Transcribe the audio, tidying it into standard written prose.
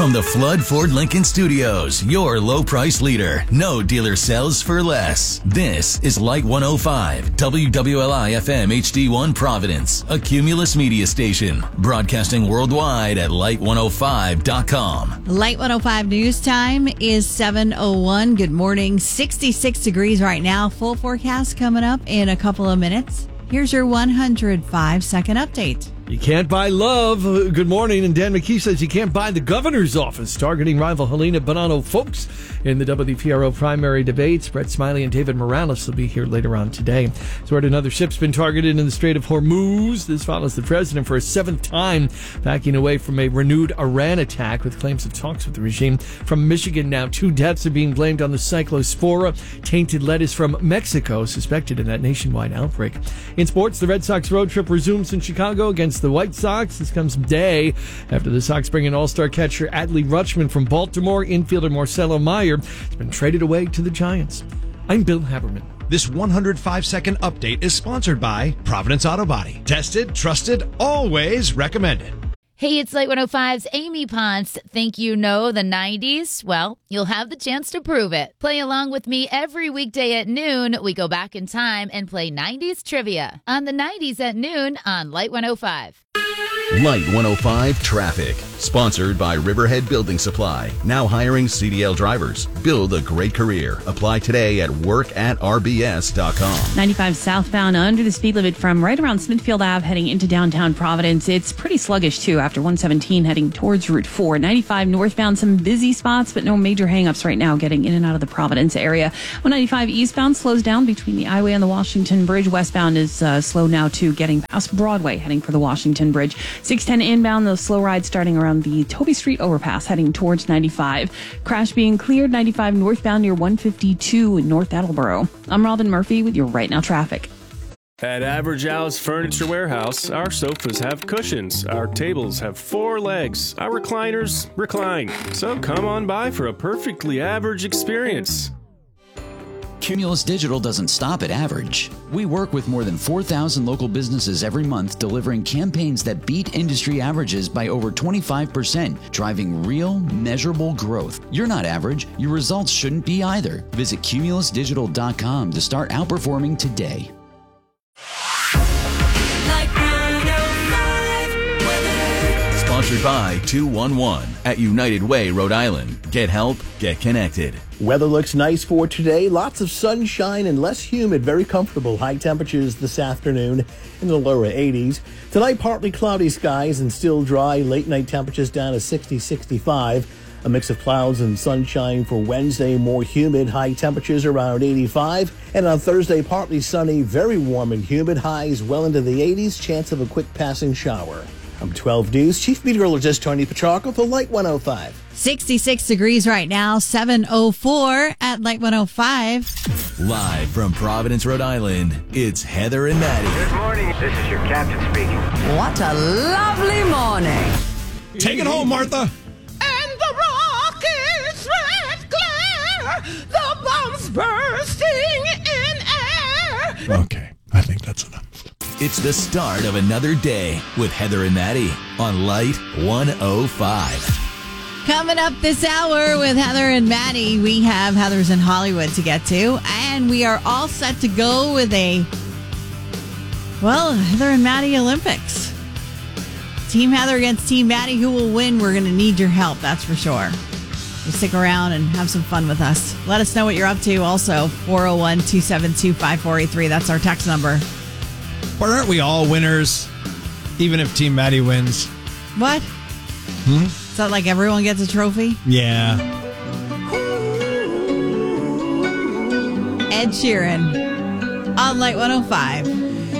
From the Flood Ford Lincoln Studios, your low price leader. No dealer sells for less. This is Light 105, WWLI FM HD1 Providence, a Cumulus media station. Broadcasting worldwide at light105.com. Light 105 news time is 7:01. Good morning. 66 degrees right now. Full forecast coming up in a couple of minutes. Here's your 105-second update. You can't buy love. Good morning. And Dan McKee says you can't buy the governor's office, targeting rival Helena Bonanno Folks in the WPRO primary debates. Brett Smiley and David Morales will be here later on today. So another ship's been targeted in the Strait of Hormuz. This follows the president for a seventh time backing away from a renewed Iran attack with claims of talks with the regime. From Michigan now, 2 deaths are being blamed on the Cyclospora, tainted lettuce from Mexico, suspected in that nationwide outbreak. In sports, the Red Sox road trip resumes in Chicago against the White Sox. This comes a day after the Sox bring in all-star catcher Adley Rutschman from Baltimore. Infielder Marcelo Meyer has been traded away to the Giants. I'm Bill Haberman. This 105-second update is sponsored by Providence Auto Body. Tested, trusted, always recommended. Hey, it's Light 105's Amy Ponce. Think you know the 90s? Well, you'll have the chance to prove it. Play along with me every weekday at noon. We go back in time and play 90s trivia on the 90s at noon on Light 105. Light 105 Traffic. Sponsored by Riverhead Building Supply. Now hiring CDL drivers. Build a great career. Apply today at work@rbs.com. 95 southbound under the speed limit from right around Smithfield Ave heading into downtown Providence. It's pretty sluggish, too, after 117 heading towards Route 4. 95 northbound, some busy spots, but no major hangups right now getting in and out of the Providence area. 195 eastbound slows down between the I-Way and the Washington Bridge. Westbound is slow now, too, getting past Broadway heading for the Washington Bridge. 610 inbound, the slow ride starting around the Toby Street overpass heading towards 95. Crash being cleared, 95 northbound near 152 in North Attleboro. I'm Robin Murphy with your Right Now traffic. At Average Al's Furniture Warehouse, our sofas have cushions, our tables have 4 legs, our recliners recline. So come on by for a perfectly average experience. Cumulus Digital doesn't stop at average. We work with more than 4,000 local businesses every month, delivering campaigns that beat industry averages by over 25%, driving real, measurable growth. You're not average. Your results shouldn't be either. Visit cumulusdigital.com to start outperforming today. Sponsored by 211 at United Way, Rhode Island. Get help, get connected. Weather looks nice for today. Lots of sunshine and less humid. Very comfortable. High temperatures this afternoon in the lower 80s. Tonight, partly cloudy skies and still dry. Late night temperatures down to 60, 65. A mix of clouds and sunshine for Wednesday. More humid. High temperatures around 85. And on Thursday, partly sunny, very warm and humid. Highs well into the 80s. Chance of a quick passing shower. I'm 12 News Chief Meteorologist Tony Petrarca for Light 105. 66 degrees right now, 7:04 at Light 105. Live from Providence, Rhode Island, it's Heather and Maddie. Good morning. This is your captain speaking. What a lovely morning. Take it home, Martha. And the rocket's red glare, the bombs bursting in air. Okay, I think that's enough. It's the start of another day with Heather and Maddie on Light 105. Coming up this hour with Heather and Maddie, we have Heather's in Hollywood to get to, and we are all set to go with Heather and Maddie Olympics. Team Heather against Team Maddie. Who will win? We're going to need your help, that's for sure. So stick around and have some fun with us. Let us know what you're up to. Also, 401-272-5483. That's our text number. But aren't we all winners, even if Team Maddie wins? What? Is that like everyone gets a trophy? Yeah. Ed Sheeran on Light 105.